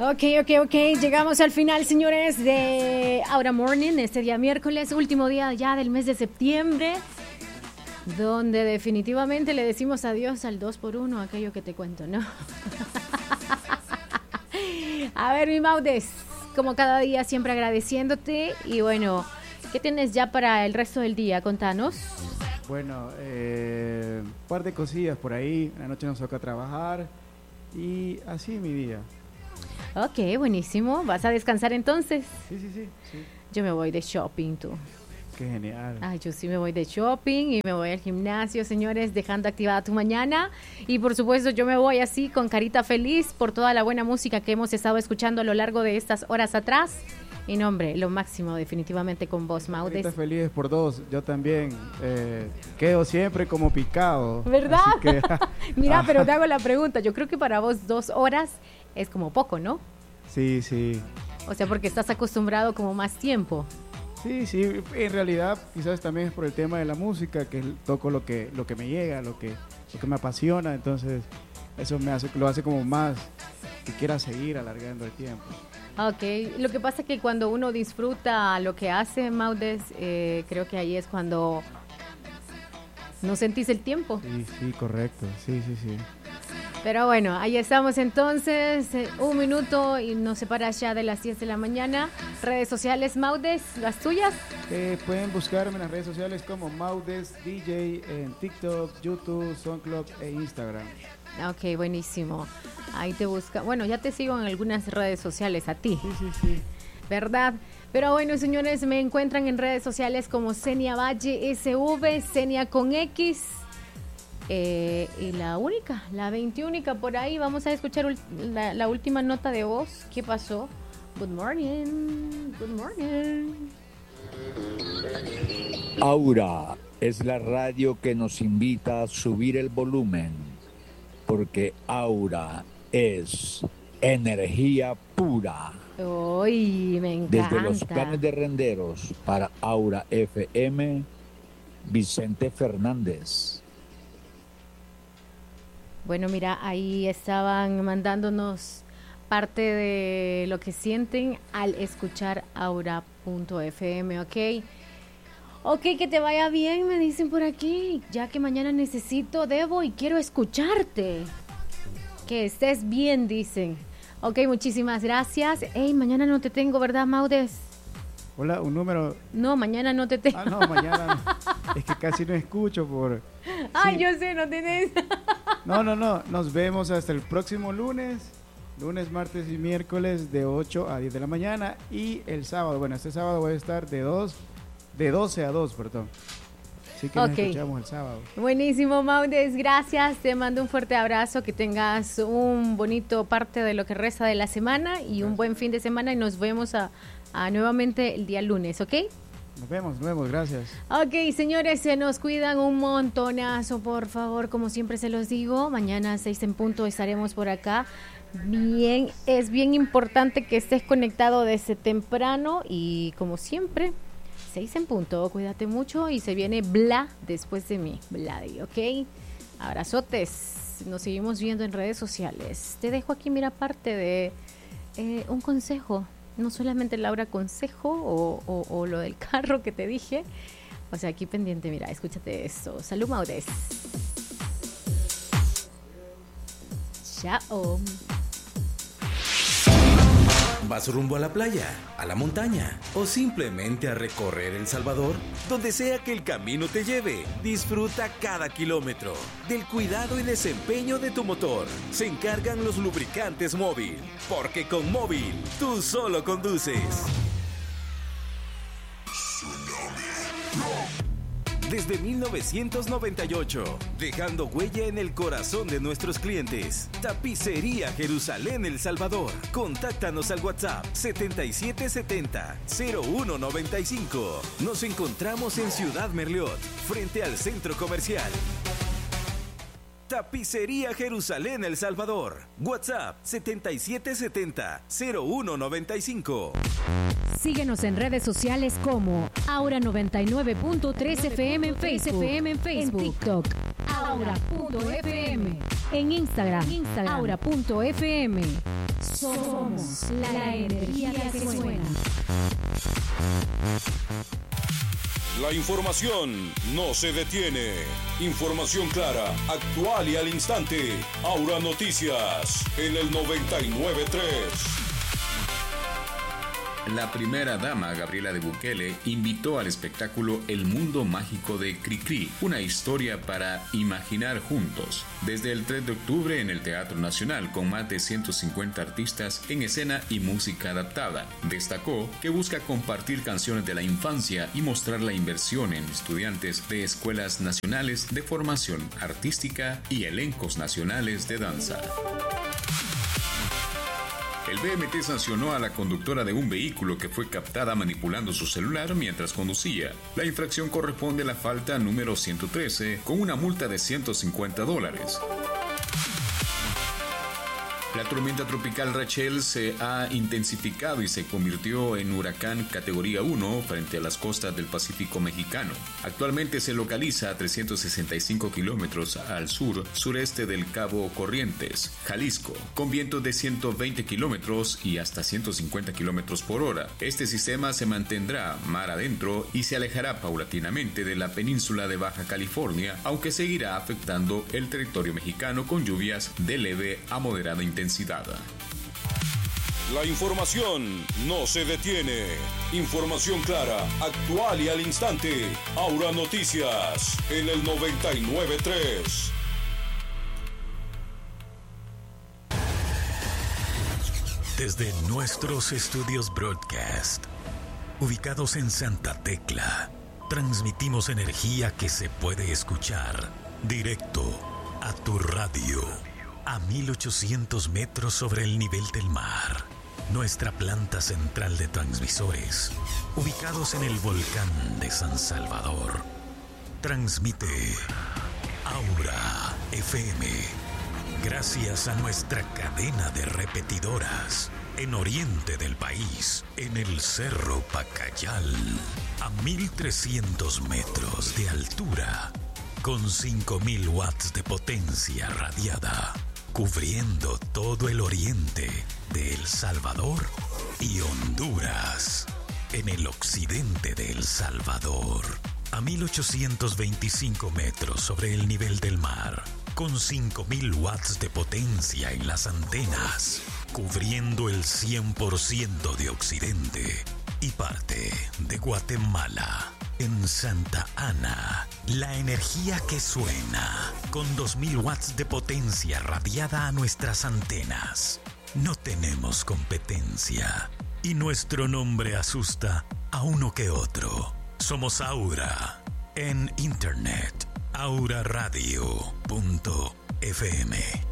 Ok. Llegamos al final, señores, de Aura Morning, este día miércoles, último día ya del mes de septiembre, donde definitivamente le decimos adiós al 2x1, aquello que te cuento, ¿no? A ver, mi Maudes, como cada día, siempre agradeciéndote. Y bueno, ¿qué tienes ya para el resto del día? Contanos. Bueno, un par de cosillas por ahí. La noche nos toca trabajar y así mi día. Ok, buenísimo. ¿Vas a descansar entonces? Sí. Yo me voy de shopping, tú. Qué genial. Ay, yo sí me voy de shopping y me voy al gimnasio, señores, dejando activada tu mañana. Y por supuesto yo me voy así con carita feliz por toda la buena música que hemos estado escuchando a lo largo de estas horas atrás. Y no, hombre, lo máximo definitivamente con vos, Maudes. Carita feliz por dos, yo también quedo siempre como picado. ¿Verdad? Así que, Mira, pero te hago la pregunta, yo creo que para vos 2 horas es como poco, ¿no? Sí. O sea, porque estás acostumbrado como más tiempo. Sí, en realidad quizás también es por el tema de la música, que toco lo que me llega, lo que me apasiona, entonces eso lo hace como más que quiera seguir alargando el tiempo. Ok, lo que pasa es que cuando uno disfruta lo que hace, Maudes, creo que ahí es cuando no sentís el tiempo. Sí, correcto, sí. Pero bueno, ahí estamos entonces, 1 minuto y nos separa ya de las 10 de la mañana. Redes sociales, Maudes, las tuyas. Pueden buscarme en las redes sociales como Maudes DJ en TikTok, YouTube, SoundCloud e Instagram. Ok, buenísimo. Ahí te busca. Bueno, ya te sigo en algunas redes sociales a ti. Sí. ¿Verdad? Pero bueno, señores, me encuentran en redes sociales como Xenia Valle SV, Xenia con X. Y la 21 por ahí. Vamos a escuchar la última nota de voz. ¿Qué pasó? Good morning. Aura es la radio que nos invita a subir el volumen, porque Aura es energía pura. Uy, me encanta. Desde los planes de renderos para Aura FM, Vicente Fernández. Bueno, mira, ahí estaban mandándonos parte de lo que sienten al escuchar aura.fm, ¿ok? Ok, que te vaya bien, me dicen por aquí, ya que mañana debo y quiero escucharte. Que estés bien, dicen. Ok, muchísimas gracias. Ey, mañana no te tengo, ¿verdad, Maudes? Hola, un número. No, mañana no te tengo. No, mañana no. Es que casi no escucho por... Ay, sí. yo sé, no tenés. No. Nos vemos hasta el próximo lunes, martes y miércoles de 8 a 10 de la mañana. Y el sábado, bueno, este sábado voy a estar de 12 a 2, perdón. Así que nos escuchamos el sábado. Buenísimo, Maudes, gracias. Te mando un fuerte abrazo, que tengas un bonito parte de lo que resta de la semana y un buen fin de semana. Y nos vemos a nuevamente el día lunes, ¿ok? Nos vemos, gracias. Ok, señores, se nos cuidan un montonazo, por favor, como siempre se los digo, mañana a 6 en punto estaremos por acá. Es bien importante que estés conectado desde temprano y como siempre, 6 en punto, cuídate mucho y se viene Bla después de mí, Vladi, ¿ok? Abrazotes, nos seguimos viendo en redes sociales. Te dejo aquí, mira, parte de un consejo. No solamente Laura consejo o lo del carro que te dije. O sea, aquí pendiente, mira, escúchate esto. Salud, Maudes. Chao. ¿Vas rumbo a la playa, a la montaña o simplemente a recorrer El Salvador? Donde sea que el camino te lleve, disfruta cada kilómetro. Del cuidado y desempeño de tu motor se encargan los lubricantes Móvil, porque con Móvil tú solo conduces. Desde 1998, dejando huella en el corazón de nuestros clientes. Tapicería Jerusalén El Salvador. Contáctanos al WhatsApp 7770-0195. Nos encontramos en Ciudad Merliot, frente al centro comercial. Tapicería Jerusalén El Salvador. WhatsApp 7770-0195. Síguenos en redes sociales como Aura 99.3 FM en Facebook, en TikTok, aura.fm. En Instagram, aura.fm. Somos la energía que suena. La información no se detiene. Información clara, actual y al instante. Aura Noticias en el 99.3. La primera dama, Gabriela de Bukele, invitó al espectáculo El Mundo Mágico de Cricri, una historia para imaginar juntos, desde el 3 de octubre en el Teatro Nacional, con más de 150 artistas en escena y música adaptada. Destacó que busca compartir canciones de la infancia y mostrar la inversión en estudiantes de escuelas nacionales de formación artística y elencos nacionales de danza. El BMT sancionó a la conductora de un vehículo que fue captada manipulando su celular mientras conducía. La infracción corresponde a la falta número 113, con una multa de $150. La tormenta tropical Rachel se ha intensificado y se convirtió en huracán categoría 1 frente a las costas del Pacífico mexicano. Actualmente se localiza a 365 kilómetros al sureste del Cabo Corrientes, Jalisco, con vientos de 120 kilómetros y hasta 150 kilómetros por hora. Este sistema se mantendrá mar adentro y se alejará paulatinamente de la península de Baja California, aunque seguirá afectando el territorio mexicano con lluvias de leve a moderada intensidad. La información no se detiene. Información clara, actual y al instante. Aura Noticias en el 99.3. Desde nuestros estudios broadcast, ubicados en Santa Tecla, transmitimos energía que se puede escuchar directo a tu radio. A 1800 metros sobre el nivel del mar, nuestra planta central de transmisores, ubicados en el volcán de San Salvador, transmite Aura FM, gracias a nuestra cadena de repetidoras en oriente del país, en el Cerro Pacayal, a 1300 metros de altura, con 5000 watts de potencia radiada, cubriendo todo el oriente de El Salvador y Honduras, en el occidente de El Salvador, a 1825 metros sobre el nivel del mar, con 5000 watts de potencia en las antenas, cubriendo el 100% de occidente y parte de Guatemala. En Santa Ana, la energía que suena, con 2000 watts de potencia radiada a nuestras antenas. No tenemos competencia y nuestro nombre asusta a uno que otro. Somos Aura. En internet, auraradio.fm.